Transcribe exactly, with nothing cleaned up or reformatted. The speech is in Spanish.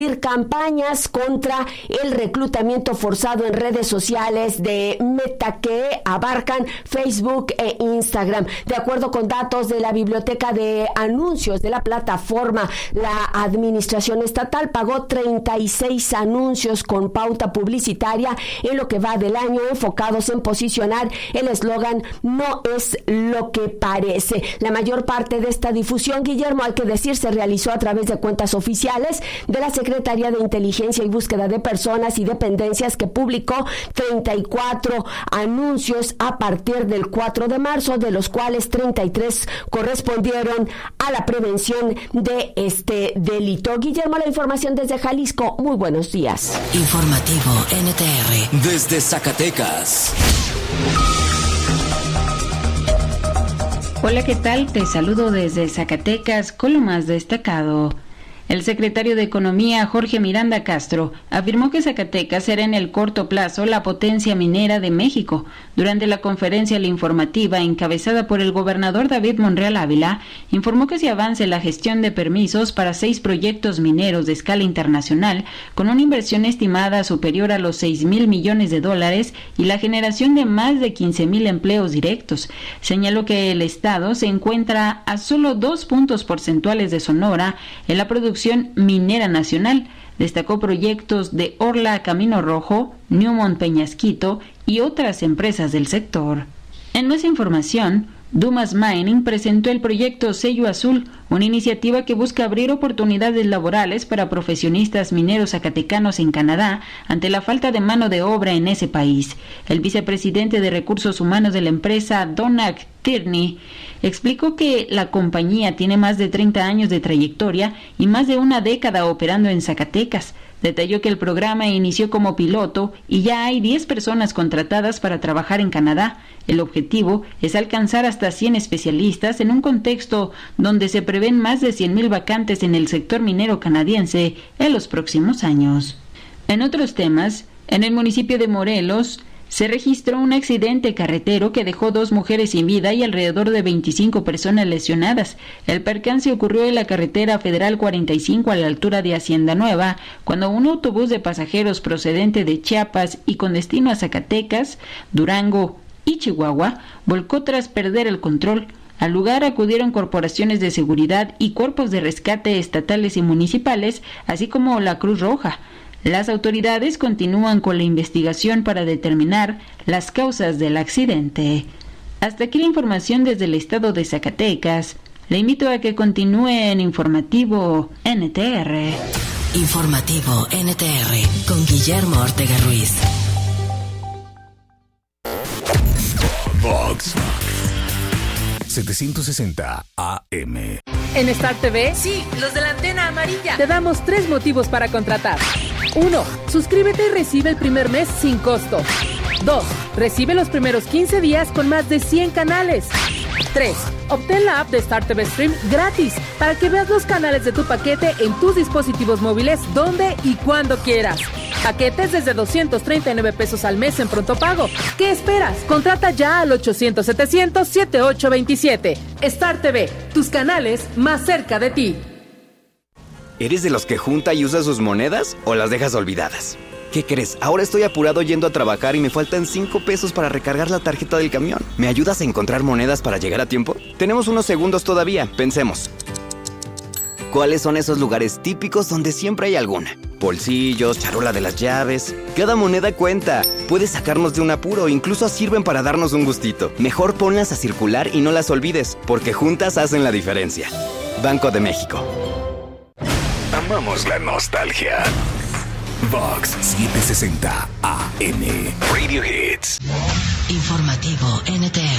campañas contra el reclutamiento forzado en redes sociales de Meta que abarcan Facebook e Instagram. De acuerdo con datos de la biblioteca de anuncios de la plataforma, la administración estatal pagó treinta y seis anuncios con pauta publicitaria en lo que va del año, enfocados en posicionar el eslogan "No es lo que parece". La mayor parte de esta difusión, Guillermo, hay que decir, se realizó a través de cuentas oficiales de la Secretaría Secretaría de Inteligencia y Búsqueda de Personas y Dependencias, que publicó treinta y cuatro anuncios a partir del cuatro de marzo, de los cuales treinta y tres correspondieron a la prevención de este delito. Guillermo, la información desde Jalisco. Muy buenos días. Informativo N T R desde Zacatecas. Hola, ¿qué tal? Te saludo desde Zacatecas con lo más destacado. El secretario de Economía, Jorge Miranda Castro, afirmó que Zacatecas será en el corto plazo la potencia minera de México. Durante la conferencia informativa encabezada por el gobernador David Monreal Ávila, informó que se avance la gestión de permisos para seis proyectos mineros de escala internacional, con una inversión estimada superior a los seis mil millones de dólares y la generación de más de quince mil empleos directos. Señaló que el Estado se encuentra a solo dos puntos porcentuales de Sonora en la producción minera nacional. Destacó proyectos de Orla Camino Rojo, Newmont Peñasquito y otras empresas del sector. En más información, Dumas Mining presentó el proyecto Sello Azul, una iniciativa que busca abrir oportunidades laborales para profesionistas mineros zacatecanos en Canadá ante la falta de mano de obra en ese país. El vicepresidente de Recursos Humanos de la empresa, Donald Tierney, explicó que la compañía tiene más de treinta años de trayectoria y más de una década operando en Zacatecas. Detalló que el programa inició como piloto y ya hay diez personas contratadas para trabajar en Canadá. El objetivo es alcanzar hasta cien especialistas en un contexto donde se prevén más de cien mil vacantes en el sector minero canadiense en los próximos años. En otros temas, en el municipio de Morelos, se registró un accidente carretero que dejó dos mujeres sin vida y alrededor de veinticinco personas lesionadas. El percance ocurrió en la carretera Federal cuarenta y cinco a la altura de Hacienda Nueva, cuando un autobús de pasajeros procedente de Chiapas y con destino a Zacatecas, Durango y Chihuahua volcó tras perder el control. Al lugar acudieron corporaciones de seguridad y cuerpos de rescate estatales y municipales, así como la Cruz Roja. Las autoridades continúan con la investigación para determinar las causas del accidente. Hasta aquí la información desde el estado de Zacatecas. Le invito a que continúe en Informativo N T R. Informativo N T R con Guillermo Ortega Ruiz. Vox setecientos sesenta A M. En Star T V, sí, los de la antena amarilla, te damos tres motivos para contratar. Uno, suscríbete y recibe el primer mes sin costo. Dos, recibe los primeros quince días con más de cien canales. Tres, obtén la app de Star T V Stream gratis para que veas los canales de tu paquete en tus dispositivos móviles donde y cuando quieras. Paquetes desde doscientos treinta y nueve pesos al mes en pronto pago. ¿Qué esperas? Contrata ya al ochocientos setecientos setenta y ocho veintisiete. Star T V, tus canales más cerca de ti. ¿Eres de los que junta y usa sus monedas o las dejas olvidadas? ¿Qué crees? Ahora estoy apurado yendo a trabajar y me faltan cinco pesos para recargar la tarjeta del camión. ¿Me ayudas a encontrar monedas para llegar a tiempo? Tenemos unos segundos todavía, pensemos. ¿Cuáles son esos lugares típicos donde siempre hay alguna? Bolsillos, charola de las llaves. Cada moneda cuenta. Puede sacarnos de un apuro, incluso sirven para darnos un gustito. Mejor ponlas a circular y no las olvides, porque juntas hacen la diferencia. Banco de México. Amamos la nostalgia. Vox setecientos sesenta A M. Radio Hits. Informativo N T R.